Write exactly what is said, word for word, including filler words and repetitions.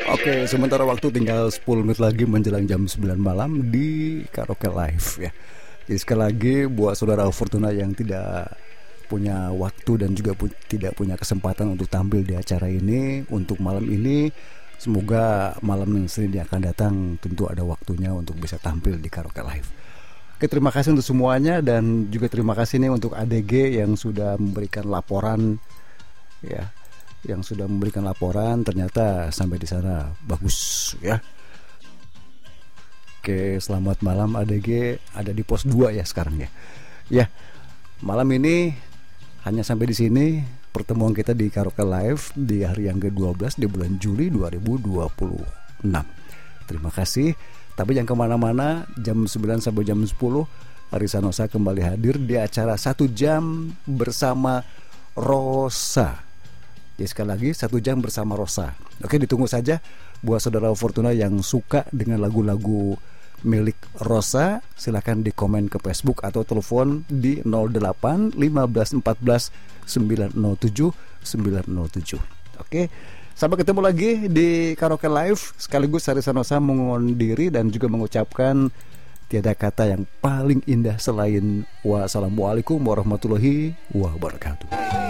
Oke, sementara waktu tinggal sepuluh menit lagi menjelang jam sembilan malam di Karaoke Live ya. Jadi sekali lagi buat saudara Fortuna yang tidak punya waktu dan juga pu- tidak punya kesempatan untuk tampil di acara ini untuk malam ini, semoga malam yang Senin yang akan datang tentu ada waktunya untuk bisa tampil di Karaoke Live. Oke, terima kasih untuk semuanya dan juga terima kasih nih untuk A D G yang sudah memberikan laporan ya, yang sudah memberikan laporan ternyata sampai di sana bagus ya. Oke, selamat malam A D G, ada di pos dua ya sekarang ya. Ya, malam ini hanya sampai di sini pertemuan kita di Karaoke Live di hari yang kedua belas di bulan Juli dua ribu dua puluh enam. Terima kasih. Tapi jangan kemana-mana, jam sembilan sampai jam sepuluh Arisa Nosa kembali hadir di acara satu jam bersama Rosa. Ya, sekali lagi satu jam bersama Rosa. Oke, ditunggu saja buat saudara Fortuna yang suka dengan lagu-lagu milik Rosa, silakan di komen ke Facebook atau telepon di nol delapan lima belas empat belas sembilan nol tujuh sembilan nol tujuh. Oke, sampai ketemu lagi di Karaoke Live. Sekaligus Arisa Nosa mengundur diri dan juga mengucapkan tiada kata yang paling indah selain wassalamualaikum warahmatullahi wabarakatuh.